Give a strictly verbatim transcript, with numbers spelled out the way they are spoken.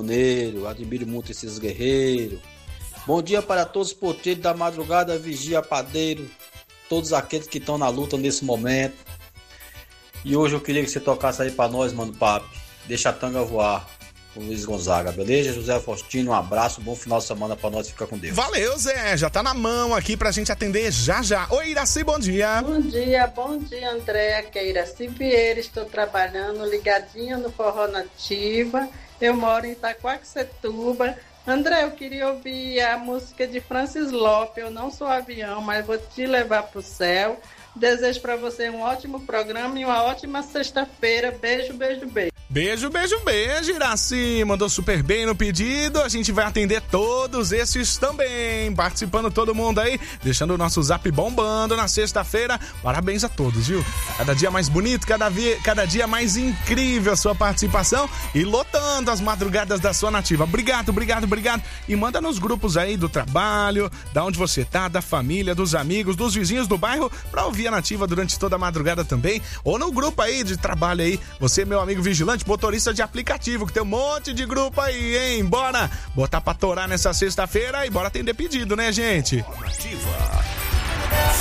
caminhoneiro, admiro muito esses guerreiros. Bom dia para todos os porteiros da madrugada, vigia, padeiro, todos aqueles que estão na luta nesse momento. E hoje eu queria que você tocasse aí para nós, mano, papi. Deixa a tanga voar. O Luiz Gonzaga, beleza? José Faustino, um abraço, bom final de semana pra nós, fica com Deus. Valeu, Zé, já tá na mão aqui pra gente atender já já. Oi, Iraci, bom dia. Bom dia, bom dia, André, aqui é Iraci Vieira, estou trabalhando ligadinha no Forró Nativa, eu moro em Itaquaquecetuba. André, eu queria ouvir a música de Francis Lopes, eu não sou avião, mas vou te levar pro céu. Desejo pra você um ótimo programa e uma ótima sexta-feira. Beijo, beijo, beijo. Beijo, beijo, beijo, Iraci. Mandou super bem no pedido. A gente vai atender todos esses também. Participando todo mundo aí, deixando o nosso zap bombando na sexta-feira. Parabéns a todos, viu? Cada dia mais bonito, cada, via, cada dia mais incrível a sua participação e lotando as madrugadas da sua Nativa. Obrigado, obrigado, obrigado. E manda nos grupos aí do trabalho, da onde você tá, da família, dos amigos, dos vizinhos do bairro, pra ouvir a Nativa durante toda a madrugada também. Ou no grupo aí de trabalho aí, você, meu amigo vigilante, motorista de aplicativo, que tem um monte de grupo aí, hein? Bora botar pra torar nessa sexta-feira e bora atender pedido, né, gente? Nativa.